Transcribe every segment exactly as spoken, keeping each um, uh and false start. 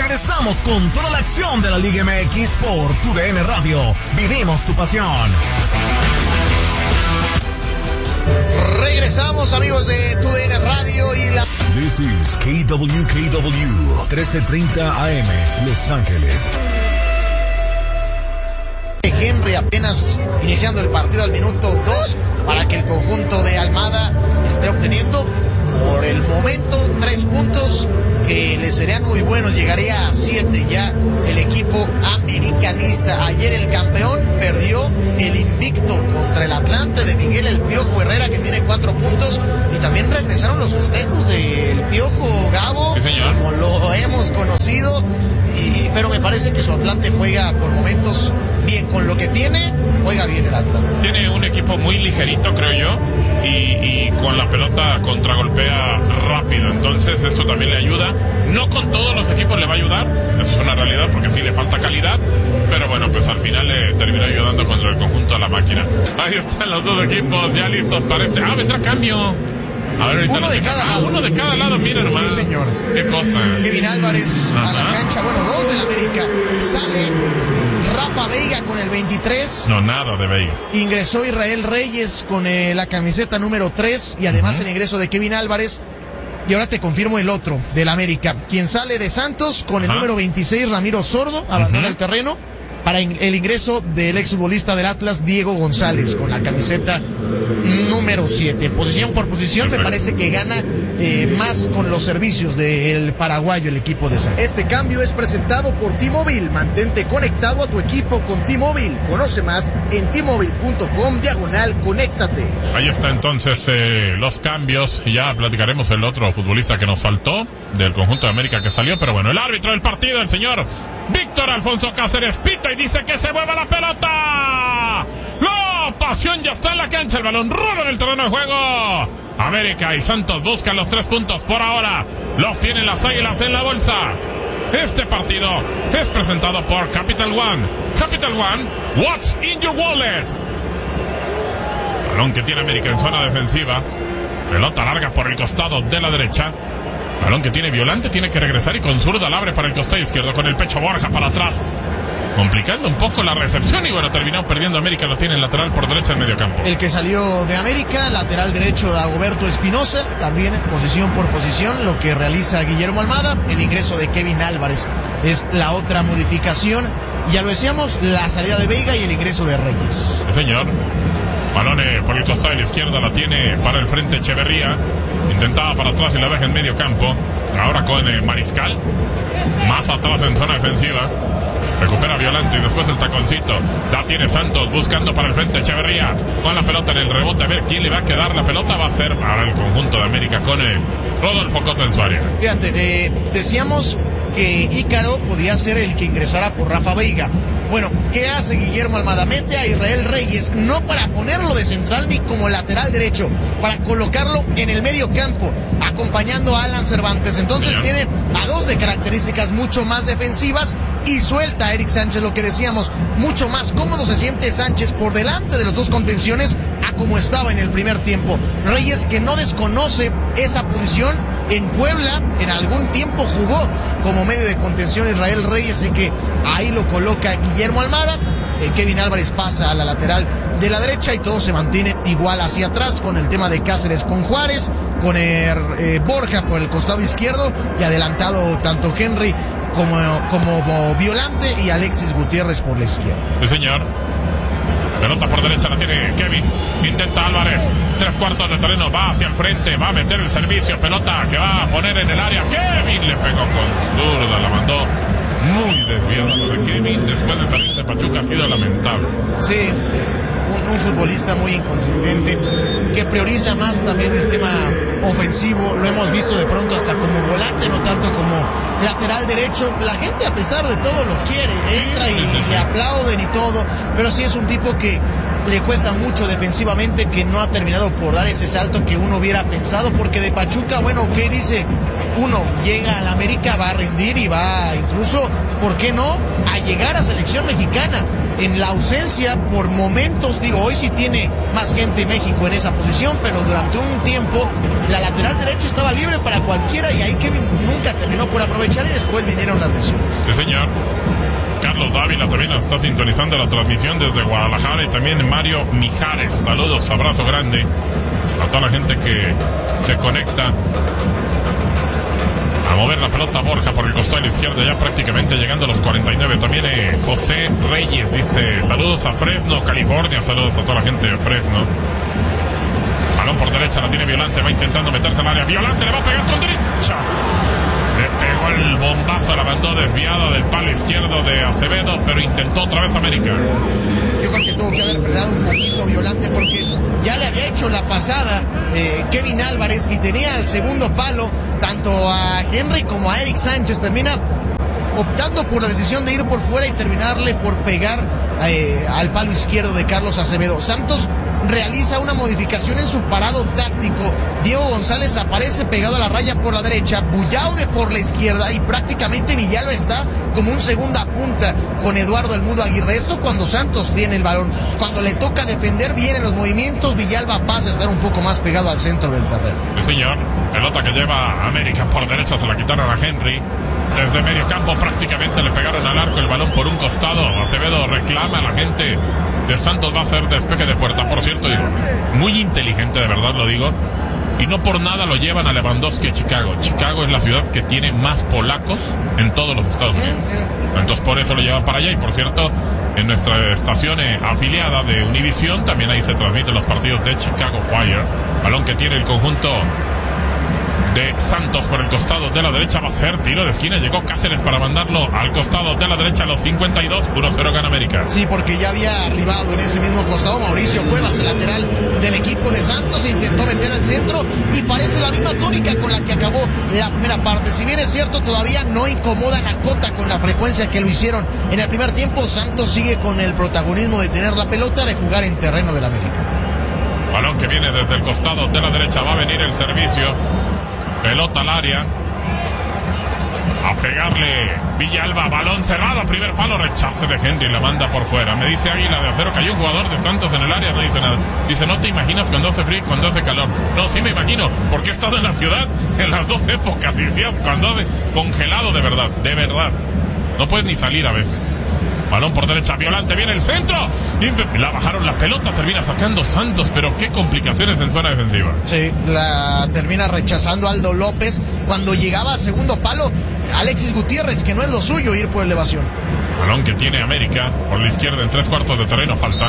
Regresamos con toda la acción de la Liga M X por tu D N Radio. Vivimos tu pasión. Regresamos, amigos de tu D N Radio y la... This is K W K W, trece treinta A M, Los Ángeles. Henry apenas iniciando el partido al minuto dos para que el conjunto de Almada esté obteniendo por el momento tres puntos que le serían muy buenos. Llegaría a siete ya el equipo americanista. Ayer el campeón perdió el invicto contra el Atlante de Miguel El Piojo Herrera, que tiene cuatro puntos, y también regresaron los festejos del Piojo Gabo, sí, señor, como lo hemos conocido, y, pero me parece que su Atlante juega por momentos bien con lo que tiene, juega bien el Atlante. Tiene un equipo muy ligerito, creo yo, y, y con la pelota contragolpea rápido, entonces eso también le ayuda. No con todos los equipos le va a ayudar, eso es una realidad, porque sí le falta calidad, pero bueno, pues al final le terminó ayudando contra el conjunto de la máquina. Ahí están los dos equipos ya listos para este... Ah, vendrá cambio. A ver, uno de cada lado. Ah, uno de cada lado, mira nomás. Sí, señor. Qué cosa. Kevin Álvarez Ajá. a la cancha, bueno, dos del América. Sale Rafa Veiga con el veintitrés. No, nada de Veiga. Ingresó Israel Reyes con eh, la camiseta número tres y además uh-huh. el ingreso de Kevin Álvarez. Y ahora te confirmo el otro del América. Quien sale de Santos con el Ajá. número veintiséis, Ramiro Sordo, abandona uh-huh. el terreno para in- el ingreso del exfutbolista del Atlas, Diego González, con la camiseta número siete. Posición por posición, Perfecto. Me parece que gana eh, más con los servicios del paraguayo el equipo de Santos. Este cambio es presentado por T-Mobile. Mantente conectado a tu equipo con T-Mobile. Conoce más en T-Mobile punto com diagonal conéctate. Ahí está entonces eh, los cambios. Ya platicaremos el otro futbolista que nos faltó del conjunto de América que salió, pero bueno, el árbitro del partido, el señor Víctor Alfonso Cáceres, pita y dice que se mueva la pelota. La pasión ya está en la cancha, el balón rueda en el terreno de juego. América y Santos buscan los tres puntos por ahora. Los tienen las Águilas en la bolsa. Este partido es presentado por Capital One. Capital One, what's in your wallet? Balón que tiene América en zona defensiva. Pelota larga por el costado de la derecha. Balón que tiene Violante, tiene que regresar y con zurda la abre para el costado izquierdo con el pecho Borja para atrás, complicando un poco la recepción y bueno, terminó perdiendo América, lo tiene el lateral por derecha en medio campo. El que salió de América, lateral derecho de Dagoberto Espinosa, también posición por posición, lo que realiza Guillermo Almada. El ingreso de Kevin Álvarez es la otra modificación. Ya lo decíamos, la salida de Veiga y el ingreso de Reyes. Sí, señor. Balón eh, por el costado de la izquierda, la tiene para el frente Echeverría. Intentaba para atrás y la deja en medio campo. Ahora con eh, Mariscal. Más atrás en zona defensiva. Recupera Violante y después el taconcito. La tiene Santos buscando para el frente Echeverría. Con la pelota en el rebote. A ver quién le va a quedar la pelota. Va a ser para el conjunto de América con eh, Rodolfo Cota en su área. Fíjate, eh, decíamos que Ícaro podía ser el que ingresara por Rafa Veiga. Bueno, ¿qué hace Guillermo Almada? Mete a Israel Reyes, no para ponerlo de central ni como lateral derecho, para colocarlo en el medio campo, acompañando a Alan Cervantes. Entonces Bien. tiene a dos de características mucho más defensivas y suelta a Eric Sánchez, lo que decíamos, mucho más cómodo se siente Sánchez por delante de los dos contenciones a como estaba en el primer tiempo. Reyes, que no desconoce esa posición, en Puebla en algún tiempo jugó como medio de contención Israel Reyes, así que ahí lo coloca Guillermo Almada. eh, Kevin Álvarez pasa a la lateral de la derecha y todo se mantiene igual hacia atrás, con el tema de Cáceres con Juárez, con el, eh, Borja por el costado izquierdo y adelantado tanto Henry como, como Violante y Alexis Gutiérrez por la izquierda. Sí, señor. Pelota por derecha la tiene Kevin. Intenta Álvarez. Tres cuartos de terreno. Va hacia el frente. Va a meter el servicio. Pelota que va a poner en el área. Kevin le pegó con zurda. La mandó muy desviada lo de Kevin. Después de salir de Pachuca ha sido lamentable. Sí, un, un futbolista muy inconsistente, que prioriza más también el tema ofensivo. Lo hemos visto de pronto hasta como volante, no tanto como lateral derecho. La gente, a pesar de todo, lo quiere, entra y le aplauden y todo, pero sí es un tipo que le cuesta mucho defensivamente, que no ha terminado por dar ese salto que uno hubiera pensado, porque de Pachuca, bueno, ¿qué dice? Uno llega a la América, va a rendir y va incluso, ¿por qué no?, a llegar a selección mexicana. En la ausencia, por momentos, digo, hoy sí tiene más gente México en esa posición, pero durante un tiempo la lateral derecho estaba libre para cualquiera y ahí Kevin nunca terminó por aprovechar y después vinieron las lesiones. Sí, señor. Carlos Dávila también está sintonizando la transmisión desde Guadalajara, y también Mario Mijares. Saludos, abrazo grande a toda la gente que se conecta a mover la pelota. Borja por el costado de la izquierda, ya prácticamente llegando a los cuarenta y nueve. También eh, José Reyes dice saludos a Fresno, California. Saludos a toda la gente de Fresno. Balón por derecha, la tiene Violante, va intentando meterse al área. Violante le va a pegar con derecha. Le pegó el bombazo, la mandó desviada del palo izquierdo de Acevedo, pero intentó otra vez América. Yo creo que tuvo que haber frenado un poquito Violante, porque ya le había hecho la pasada eh, Kevin Álvarez y tenía el segundo palo tanto a Henry como a Eric Sánchez. Termina optando por la decisión de ir por fuera y terminarle por pegar eh, al palo izquierdo de Carlos Acevedo. Santos realiza una modificación en su parado táctico. Diego González aparece pegado a la raya por la derecha, Buyaude por la izquierda, y prácticamente Villalba está como un segunda punta con Eduardo El Mudo Aguirre. Esto cuando Santos tiene el balón. Cuando le toca defender bien en los movimientos, Villalba pasa a estar un poco más pegado al centro del terreno. Sí, señor. Pelota que lleva América por derecha, se la quitaron a Henry. Desde medio campo prácticamente le pegaron al arco, el balón por un costado. Acevedo reclama, a la gente de Santos va a hacer despeje de puerta. Por cierto, digo, muy inteligente, de verdad lo digo. Y no por nada lo llevan a Lewandowski a Chicago. Chicago es la ciudad que tiene más polacos en todos los Estados Unidos. Entonces por eso lo llevan para allá. Y por cierto, en nuestra estación eh, afiliada de Univision, también ahí se transmiten los partidos de Chicago Fire. Balón que tiene el conjunto de Santos por el costado de la derecha, va a ser tiro de esquina. Llegó Cáceres para mandarlo al costado de la derecha a los cincuenta y dos. uno cero gana América. Sí, porque ya había arribado en ese mismo costado Mauricio Cuevas, el lateral del equipo de Santos, e intentó meter al centro y parece la misma tónica con la que acabó la primera parte. Si bien es cierto, todavía no incomodan a Cota con la frecuencia que lo hicieron en el primer tiempo. Santos sigue con el protagonismo de tener la pelota, de jugar en terreno del América. Balón que viene desde el costado de la derecha, va a venir el servicio. Pelota al área. A pegarle Villalba. Balón cerrado. Primer palo. Rechace de Henry. La manda por fuera. Me dice Águila de Acero que hay un jugador de Santos en el área. No dice nada. Dice, no te imaginas cuando hace frío y cuando hace calor. No, sí me imagino. Porque he estado en la ciudad en las dos épocas. Y sí, cuando hace congelado de verdad. De verdad. No puedes ni salir a veces. Balón por derecha, Violante, viene el centro. Y la bajaron la pelota, termina sacando Santos, pero qué complicaciones en zona defensiva. Sí, la termina rechazando Aldo López. Cuando llegaba al segundo palo, Alexis Gutiérrez, que no es lo suyo ir por elevación. Balón que tiene América por la izquierda en tres cuartos de terreno, falta.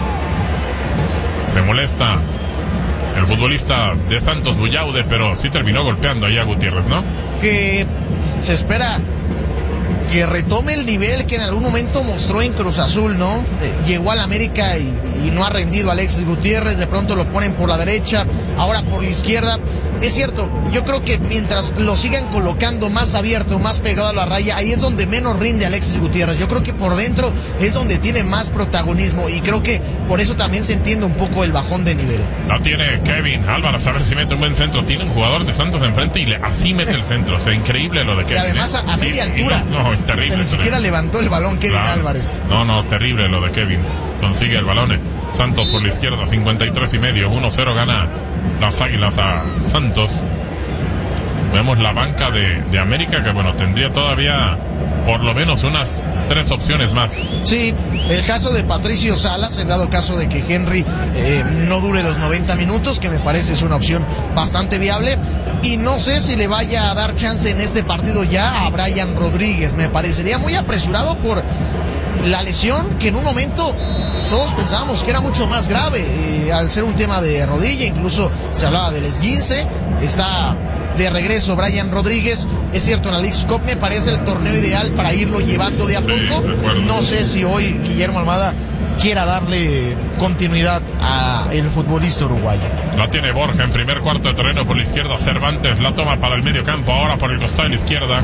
Se molesta el futbolista de Santos, Buyaude, pero sí terminó golpeando ahí a Gutiérrez, ¿no? Que se espera que retome el nivel que en algún momento mostró en Cruz Azul, ¿no? Eh, llegó al América y, y no ha rendido Alexis Gutiérrez, de pronto lo ponen por la derecha, ahora por la izquierda. Es cierto, yo creo que mientras lo sigan colocando más abierto, más pegado a la raya, ahí es donde menos rinde Alexis Gutiérrez. Yo creo que por dentro es donde tiene más protagonismo y creo que por eso también se entiende un poco el bajón de nivel. La tiene Kevin Álvarez, a ver si mete un buen centro. Tiene un jugador de Santos enfrente y le, así mete el centro. O sea, increíble lo de Kevin. Y además a, a media y, altura. Y no, no, terrible. Ni siquiera levantó el balón Kevin claro. Álvarez. No, no, terrible lo de Kevin. Consigue el balón. Santos por la izquierda, cincuenta y tres y medio. uno cero gana las Águilas a Santos. Vemos la banca de, de América, que bueno, tendría todavía por lo menos unas tres opciones más. Sí, el caso de Patricio Salas, en dado caso de que Henry eh, no dure los noventa minutos, que me parece es una opción bastante viable. Y no sé si le vaya a dar chance en este partido ya a Brian Rodríguez. Me parecería muy apresurado por la lesión que en un momento todos pensábamos que era mucho más grave, eh, al ser un tema de rodilla, incluso se hablaba del esguince. Está de regreso Brian Rodríguez. Es cierto, en la Leagues Cup me parece el torneo ideal para irlo llevando de a poco. Sí, no sé si hoy Guillermo Almada quiera darle continuidad a el futbolista uruguayo. La tiene Borja en primer cuarto de terreno por la izquierda. Cervantes la toma para el medio campo, ahora por el costado de la izquierda.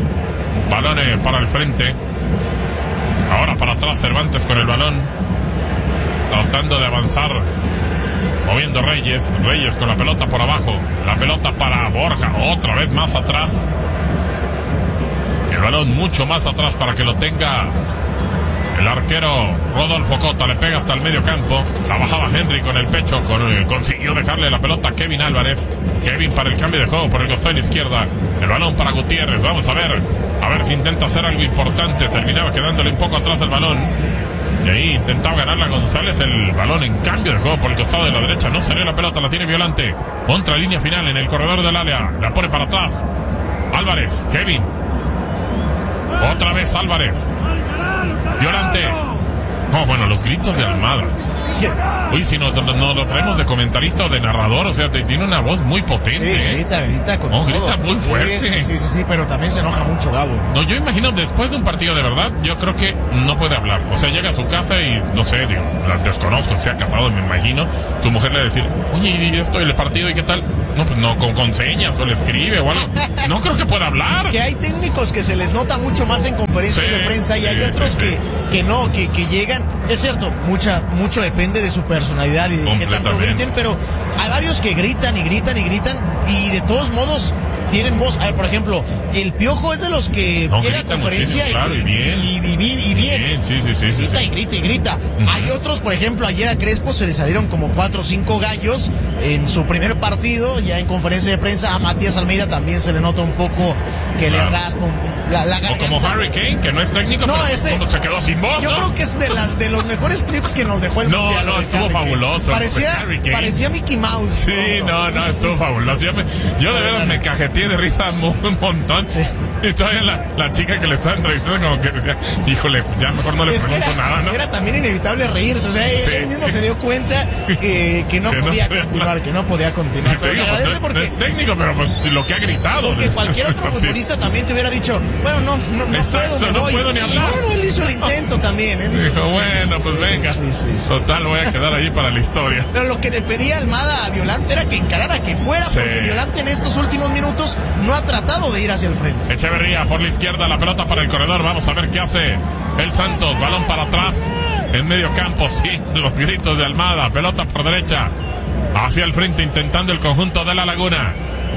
Balón para el frente. Ahora para atrás Cervantes con el balón. tratando de avanzar, moviendo Reyes, Reyes con la pelota por abajo, la pelota para Borja, otra vez más atrás, el balón mucho más atrás para que lo tenga el arquero Rodolfo Cota, le pega hasta el medio campo, la bajaba Henry con el pecho, con, eh, consiguió dejarle la pelota a Kevin Álvarez, Kevin para el cambio de juego por el costado de la izquierda, el balón para Gutiérrez, vamos a ver, a ver si intenta hacer algo importante, terminaba quedándole un poco atrás del balón, y ahí intentaba ganarla González, el balón en cambio de juego por el costado de la derecha, no salió la pelota, la tiene Violante, contra línea final en el corredor del área, la pone para atrás, Álvarez, Kevin, otra vez Álvarez, Violante. Oh, bueno, los gritos de Almada. Uy, si nos, nos lo traemos de comentarista o de narrador, o sea, te, tiene una voz muy potente. Sí, grita, grita con oh, todo. grita muy fuerte. Sí, sí, sí, sí, pero también se enoja mucho Gabo. No, yo imagino, después de un partido de verdad, yo creo que no puede hablar. O sea, llega a su casa y, no sé, digo, la desconozco, se ha casado, me imagino. Tu mujer le va a decir, oye, ¿y esto, el partido, y qué tal? No, pues no, con, con señas, o le escribe o algo. No creo que pueda hablar. Que hay técnicos que se les nota mucho más en conferencias sí, de prensa y sí, hay otros sí, sí. que que no, que, que llegan, es cierto, mucha, mucho depende de su personalidad y de qué tanto griten, pero hay varios que gritan y gritan y gritan y de todos modos tienen voz. A ver, por ejemplo, el Piojo es de los que no, llega a conferencia y, claro, y, bien. Y, y, y, y bien. bien. Sí, sí, sí, grita sí, y grita y grita. Uh-huh. Hay otros, por ejemplo, ayer a Crespo se le salieron como cuatro o cinco gallos en su primer partido, ya en conferencia de prensa. A Matías Almeida también se le nota un poco que claro. le raspa la, la garganta. O como Harry Kane, que no es técnico, no, pero ese, se quedó sin voz, yo ¿no? creo que es de, la, de los mejores clips que nos dejó el no, mundial. No, no, estuvo fabuloso. Parecía, parecía Mickey Mouse. Sí, no, no, estuvo fabuloso. Yo, me, yo de veras me cajeteé de risa un montón. Sí. Y todavía la, la chica que le estaba entrevistando como que decía, híjole, ya mejor no le es pregunto era, nada, ¿no? Era también inevitable reírse, o sea, sí. él mismo se dio cuenta que, que no que podía no continuar, la... que no podía continuar. Pero se agradece porque... No es técnico, pero pues lo que ha gritado. Porque de, cualquier otro partido. futbolista también te hubiera dicho, bueno, no, no, no Exacto, puedo, me no voy. puedo ni hablar. Y bueno, él hizo el intento también. Él hizo Dijo, bueno, pues sí, venga. Sí, sí, sí. Total, voy a quedar ahí para la historia. Pero lo que le pedía Almada a Violante era que encarara, que fuera, sí. porque Violante en estos últimos minutos no ha tratado de ir hacia el frente. Echeverría por la izquierda, la pelota para el corredor, vamos a ver qué hace el Santos, balón para atrás, en medio campo, sí, los gritos de Almada, pelota por derecha, hacia el frente intentando el conjunto de La Laguna,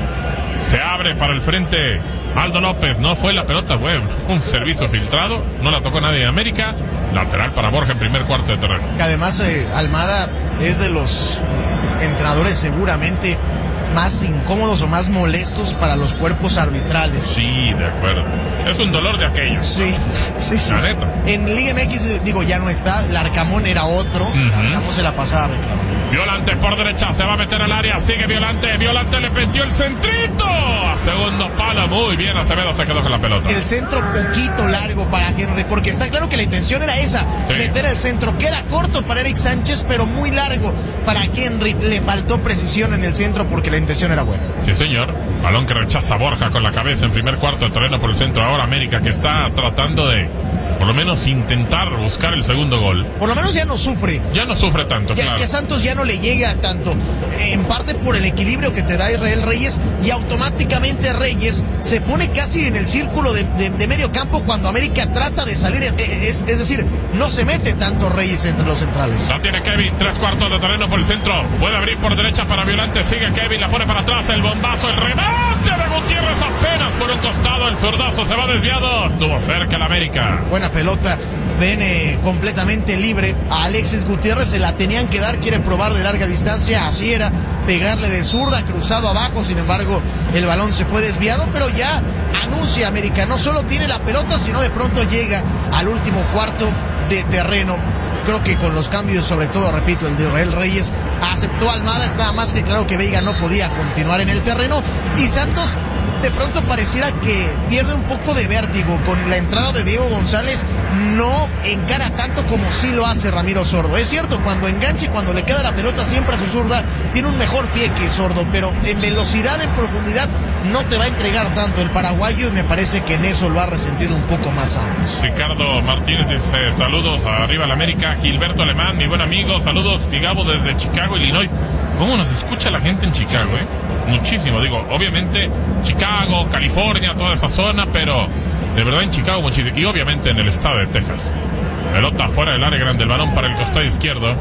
se abre para el frente Aldo López, no fue la pelota, bueno, un servicio filtrado, no la tocó nadie en América, lateral para Borja en primer cuarto de terreno. Que además eh, Almada es de los entrenadores seguramente más incómodos o más molestos para los cuerpos arbitrales. Sí, de acuerdo. Es un dolor de aquellos. Sí, sí, sí. La neta. En Liga M X, digo, ya no está. Larcamón era otro. Uh-huh. Larcamón se la pasaba reclamando. Violante por derecha, se va a meter al área, sigue Violante, Violante le metió el centrito, a segundo palo, muy bien, Acevedo se quedó con la pelota. El centro poquito largo para Henry, porque está claro que la intención era esa, sí. meter el centro, queda corto para Eric Sánchez, pero muy largo para Henry, le faltó precisión en el centro porque la intención era buena. Sí señor, balón que rechaza Borja con la cabeza en primer cuarto de terreno por el centro, ahora América que está tratando de... por lo menos intentar buscar el segundo gol. Por lo menos ya no sufre. Ya no sufre tanto, ya, claro. Que Santos ya no le llegue a tanto. En parte por el equilibrio que te da Israel Reyes. Y automáticamente Reyes se pone casi en el círculo de, de, de medio campo cuando América trata de salir. Es, es decir, no se mete tanto Reyes entre los centrales. La tiene Kevin, tres cuartos de terreno por el centro. Puede abrir por derecha para Violante. Sigue Kevin, la pone para atrás. El bombazo, el remate de Gutiérrez apenas por un costado. El zurdazo se va desviado. Estuvo cerca el América. Buena pelota, ven completamente libre a Alexis Gutiérrez, se la tenían que dar, quiere probar de larga distancia, así era, pegarle de zurda, cruzado abajo, sin embargo el balón se fue desviado, pero ya anuncia América, no solo tiene la pelota, sino de pronto llega al último cuarto de terreno. Creo que con los cambios, sobre todo, repito, el de Israel Reyes, aceptó Almada, estaba más que claro que Veiga no podía continuar en el terreno, y Santos de pronto pareciera que pierde un poco de vértigo con la entrada de Diego González, no encara tanto como sí lo hace Ramiro Sordo. Es cierto, cuando engancha y cuando le queda la pelota siempre a su zurda, tiene un mejor pie que Sordo, pero en velocidad, en profundidad, no te va a entregar tanto el paraguayo y me parece que en eso lo ha resentido un poco más Santos. Ricardo Martínez dice, saludos arriba la América. Gilberto Alemán, mi buen amigo, saludos, mi Gabo desde Chicago, Illinois. ¿Cómo nos escucha la gente en Chicago, eh? Muchísimo, digo, obviamente Chicago, California, toda esa zona, pero de verdad en Chicago muchísimo, y obviamente en el estado de Texas. Pelota fuera del área grande, el balón para el costado izquierdo.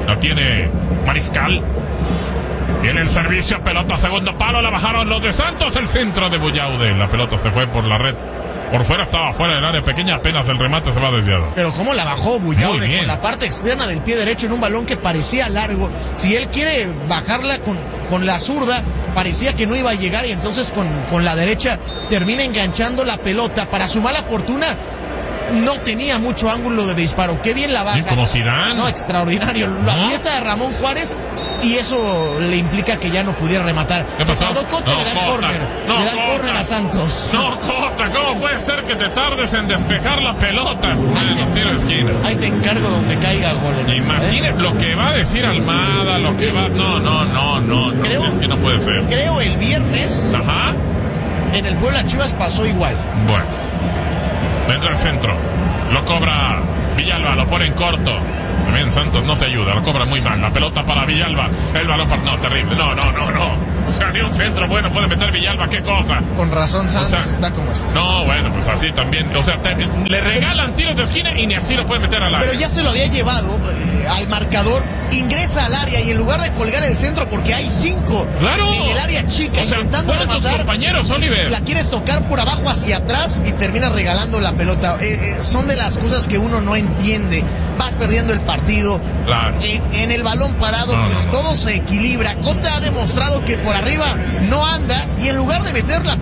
La tiene Mariscal. Viene el servicio, pelota segundo palo, la bajaron los de Santos, el centro de Bullaude. La pelota se fue por la red. Por fuera estaba fuera del área pequeña, apenas el remate se va desviado. Pero cómo la bajó Bullaude con la parte externa del pie derecho en un balón que parecía largo. Si él quiere bajarla con, con la zurda, parecía que no iba a llegar y entonces con, con la derecha termina enganchando la pelota. Para su mala fortuna, no tenía mucho ángulo de disparo. Qué bien la baja. Sí, como Zidane. No, extraordinario. Lo aprieta a Ramón Juárez y eso le implica que ya no pudiera rematar. ¿Qué pasó? Se Cota, no, le da el Cota, córner. no, le da el Cota. córner a Santos. No, Cota, ¿cómo puede ser que te tardes en despejar la pelota? Bueno, tiro de esquina. Ahí te encargo donde caiga gol. En Imagine esta, ¿eh? lo que va a decir Almada, lo que va... No, no, no, no, no. Creo, es que no puede ser. Creo el viernes Ajá. en el Puebla Chivas pasó igual. Bueno. Entra al centro. Lo cobra Villalba, lo pone en corto. También Santos no se ayuda, lo cobra muy mal. La pelota para Villalba. El balón para... No, terrible. No, no, no, no. O sea, ni un centro bueno puede meter Villalba. ¿Qué cosa? Con razón Santos o sea, está como está. No, bueno, pues así también. O sea, te, le regalan tiros de esquina y ni así lo puede meter al área. Pero ya se lo había llevado eh, al marcador. Ingresa al área y en lugar de colgar el centro, porque hay cinco ¡Claro! en el área chica o sea, intentando fueron tus rematar, compañeros, Oliver. la quieres tocar por abajo hacia atrás y terminas regalando la pelota. Eh, eh, son de las cosas que uno no entiende. Vas perdiendo el partido. Claro. En, en el balón parado, No, pues no, no. todo se equilibra. Cota ha demostrado que por arriba no anda y en lugar de meter la